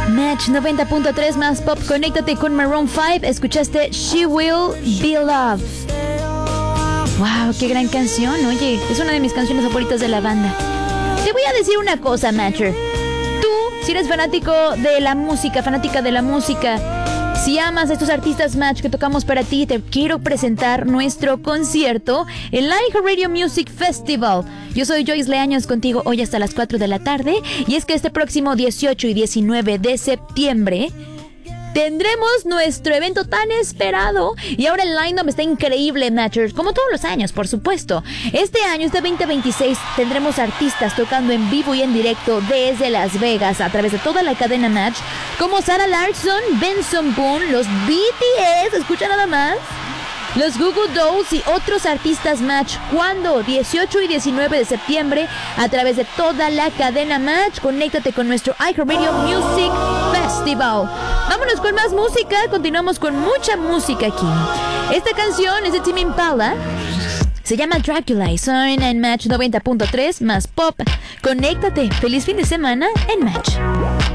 Match 90.3 más pop. Conéctate con Maroon 5. Escuchaste She Will Be Loved. Wow, qué gran canción. Oye, es una de mis canciones favoritas de la banda. Te voy a decir una cosa, Matcher. Tú, si eres fanático de la música, fanática de la música, si amas a estos artistas, Match, que tocamos para ti, te quiero presentar nuestro concierto, el iHeartRadio Music Festival. Yo soy Joyce Leaños, contigo hoy hasta las 4 de la tarde. Y es que este próximo 18 y 19 de septiembre tendremos nuestro evento tan esperado. Y ahora el line-up está increíble, Matchers, como todos los años, por supuesto. Este año, este 2026, tendremos artistas tocando en vivo y en directo desde Las Vegas a través de toda la cadena Match, como Sarah Larsson, Benson Boone, los BTS, escucha nada más, los Goo Goo Dolls y otros artistas Match. ¿Cuándo? 18 y 19 de septiembre a través de toda la cadena Match. Conéctate con nuestro iHeartRadio Music Festival. Vámonos con más música. Continuamos con mucha música aquí. Esta canción es de Tame Impala. Se llama Dracula y son en Match 90.3 más pop. Conéctate. Feliz fin de semana en Match.